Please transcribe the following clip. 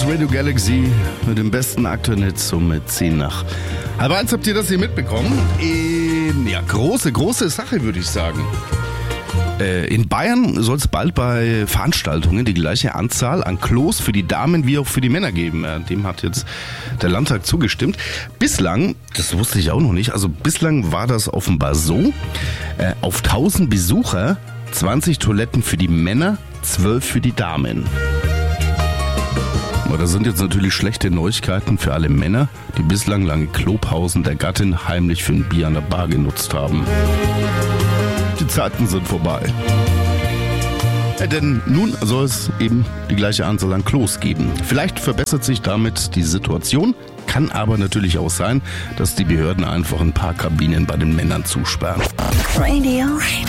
ist Radio Galaxy mit dem besten aktuellen Hit, so mit 10 nach. Halb eins, habt ihr das hier mitbekommen? Ja, große Sache, würde ich sagen. In Bayern soll es bald bei Veranstaltungen die gleiche Anzahl an Klos für die Damen wie auch für die Männer geben. Dem hat jetzt der Landtag zugestimmt. Bislang, das wusste ich auch noch nicht, also bislang war das offenbar so, auf 1000 Besucher 20 Toiletten für die Männer, 12 für die Damen. Aber das sind jetzt natürlich schlechte Neuigkeiten für alle Männer, die bislang lange Klopausen der Gattin heimlich für ein Bier an der Bar genutzt haben. Die Zeiten sind vorbei. Denn nun soll es eben die gleiche Anzahl an Klos geben. Vielleicht verbessert sich damit die Situation, kann aber natürlich auch sein, dass die Behörden einfach ein paar Kabinen bei den Männern zusperren. Radio